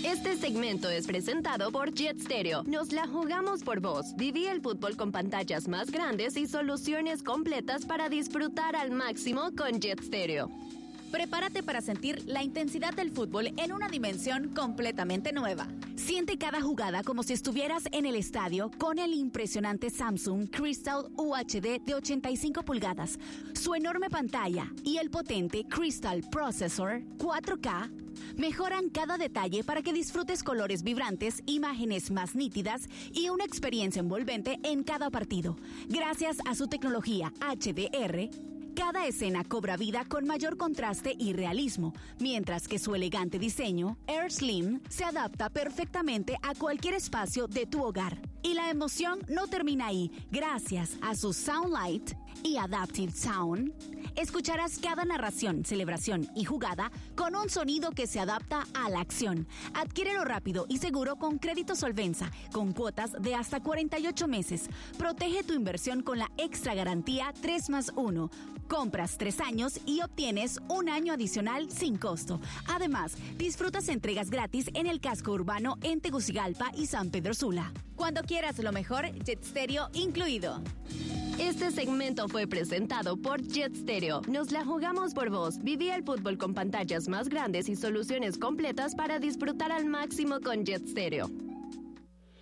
Este segmento es presentado por Jet Stereo. Nos la jugamos por vos. Viví el fútbol con pantallas más grandes y soluciones completas para disfrutar al máximo con Jet Stereo. Prepárate para sentir la intensidad del fútbol en una dimensión completamente nueva. Siente cada jugada como si estuvieras en el estadio con el impresionante Samsung Crystal UHD de 85 pulgadas, su enorme pantalla y el potente Crystal Processor 4K mejoran cada detalle para que disfrutes colores vibrantes, imágenes más nítidas y una experiencia envolvente en cada partido. Gracias a su tecnología HDR, cada escena cobra vida con mayor contraste y realismo, mientras que su elegante diseño, Air Slim, se adapta perfectamente a cualquier espacio de tu hogar. Y la emoción no termina ahí. Gracias a su Soundlight y Adaptive Sound, escucharás cada narración, celebración y jugada con un sonido que se adapta a la acción. Adquiérelo rápido y seguro con crédito Solvenza, con cuotas de hasta 48 meses. Protege tu inversión con la extra garantía 3+1. Compras 3 años y obtienes 1 año adicional sin costo. Además, disfrutas entregas gratis en el casco urbano en Tegucigalpa y San Pedro Sula. Cuando quieras lo mejor, Jet Stereo incluido. Este segmento fue presentado por Jet Stereo. Nos la jugamos por vos. Viví el fútbol con pantallas más grandes y soluciones completas para disfrutar al máximo con Jet Stereo.